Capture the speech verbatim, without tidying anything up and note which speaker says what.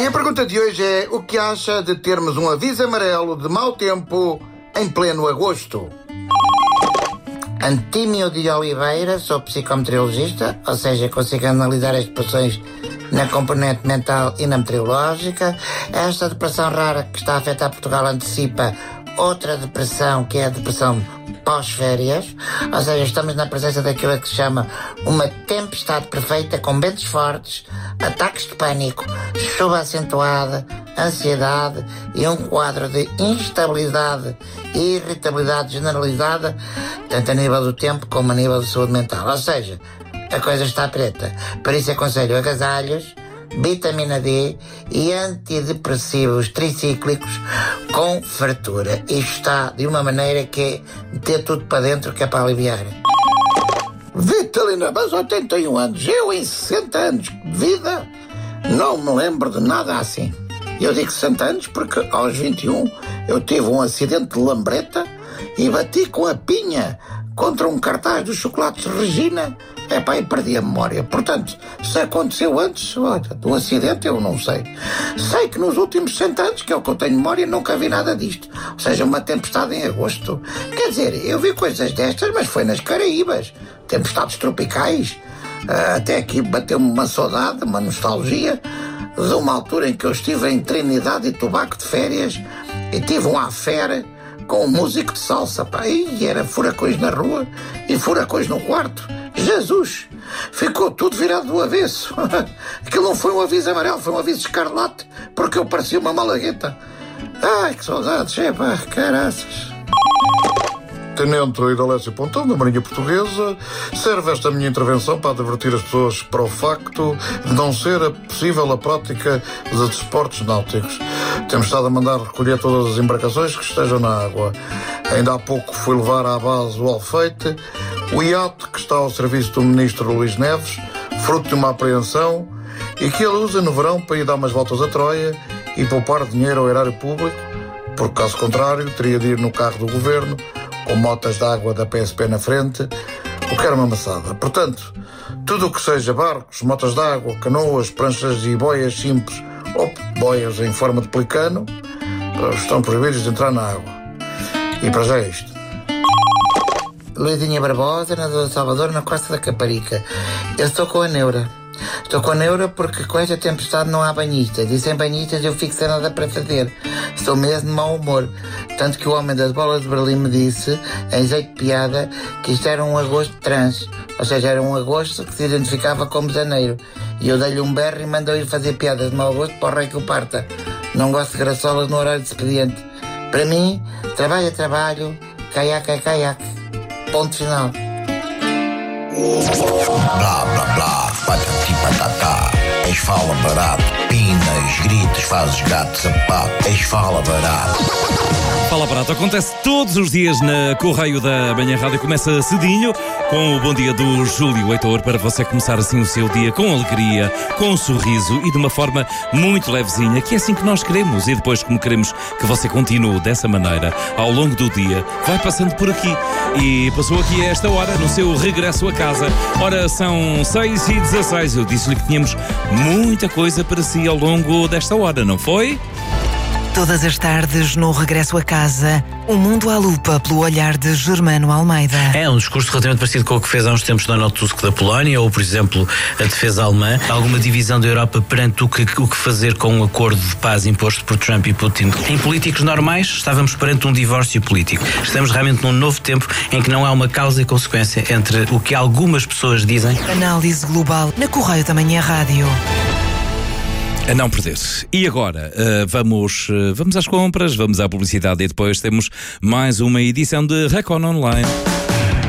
Speaker 1: E a pergunta de hoje é: o que acha de termos um aviso amarelo de mau tempo em pleno agosto?
Speaker 2: Antímio de Oliveira, sou psicometeorologista, ou seja, consigo analisar as expressões na componente mental e na meteorológica. Esta depressão rara que está a afetar Portugal antecipa outra depressão, que é a depressão pós-férias, ou seja, estamos na presença daquilo que se chama uma tempestade perfeita, com ventos fortes, ataques de pânico, chuva acentuada, ansiedade e um quadro de instabilidade e irritabilidade generalizada, tanto a nível do tempo como a nível de saúde mental. Ou seja, a coisa está preta. Por isso aconselho agasalhos, vitamina D e antidepressivos tricíclicos com fartura. Isto está de uma maneira que é meter tudo para dentro, que é para aliviar.
Speaker 1: Vitalina, mas oitenta e um anos, eu em sessenta anos de vida não me lembro de nada assim. Eu digo sessenta anos porque aos vinte e um eu tive um acidente de lambreta e bati com a pinha contra um cartaz dos chocolates Regina. Epá, e perdi a memória. Portanto, se aconteceu antes, olha, do acidente, eu não sei. Sei que nos últimos sessenta anos, que é o que eu tenho memória, nunca vi nada disto. Ou seja, uma tempestade em agosto. Quer dizer, eu vi coisas destas, mas foi nas Caraíbas. Tempestades tropicais. Até aqui bateu-me uma saudade, uma nostalgia de uma altura em que eu estive em Trinidade e Tobago de férias e tive um affaire com um músico de salsa, pá, e era furacões na rua e furacões no quarto. Jesus! Ficou tudo virado do avesso. Aquilo não foi um aviso amarelo, foi um aviso escarlate, porque eu parecia uma malagueta. Ai, que saudades, é pá, caraças.
Speaker 3: Tenente Idalécio Pontão, da Marinha Portuguesa, serve esta minha intervenção para advertir as pessoas para o facto de não ser possível a prática de desportos náuticos. Temos estado a mandar recolher todas as embarcações que estejam na água. Ainda há pouco fui levar à base o Alfeite, o iate que está ao serviço do Ministro Luís Neves, fruto de uma apreensão, e que ele usa no verão para ir dar umas voltas a Troia e poupar dinheiro ao erário público, porque caso contrário teria de ir no carro do Governo, com motas de água da P S P na frente, o que era uma maçada. Portanto, tudo o que seja barcos, motas de água, canoas, pranchas e boias simples ou boias em forma de pelicano estão proibidos de entrar na água. E para já é isto.
Speaker 2: Luizinha Barbosa, nadador de Salvador, na Costa da Caparica. Eu estou com a neura. Estou com a neura porque com esta tempestade não há banhistas, e sem banhistas eu fico sem nada para fazer. Estou mesmo de mau humor. Tanto que o homem das bolas de Berlim me disse, em jeito de piada, que isto era um agosto trans. Ou seja, era um agosto que se identificava como janeiro. E eu dei-lhe um berro e mandou ir fazer piadas de mau agosto para o rei que o parta. Não gosto de graçolas no horário de expediente. Para mim, trabalho é trabalho, caiaque é caiaque. Ponto final.
Speaker 4: Blá, blá, blá, patati patatá. Eis fala barato, pinas, gritos, fazes gato, sapato. Eis fala barato.
Speaker 5: Fala Barato acontece todos os dias na Correio da Manhã Rádio. Começa cedinho com o Bom Dia do Júlio Heitor, para você começar assim o seu dia com alegria, com um sorriso e de uma forma muito levezinha, que é assim que nós queremos. E depois, como queremos que você continue dessa maneira ao longo do dia, vai passando por aqui. E passou aqui a esta hora, no seu regresso a casa. Ora, são seis e dezasseis. Eu disse-lhe que tínhamos muita coisa para si ao longo desta hora, não foi?
Speaker 6: Todas as tardes, no regresso a casa, o mundo à lupa pelo olhar de Germano Almeida.
Speaker 7: É um discurso relativamente parecido com o que fez há uns tempos Donald Tusk da Polónia, ou, por exemplo, a defesa alemã. Alguma divisão da Europa perante o que, o que fazer com um acordo de paz imposto por Trump e Putin. Em políticos normais, estávamos perante um divórcio político. Estamos realmente num novo tempo em que não há uma causa e consequência entre o que algumas pessoas dizem.
Speaker 6: Análise global na Correio da Manhã Rádio.
Speaker 5: A não perder. E agora, uh, vamos, uh, vamos às compras, vamos à publicidade e depois temos mais uma edição de Recon Online.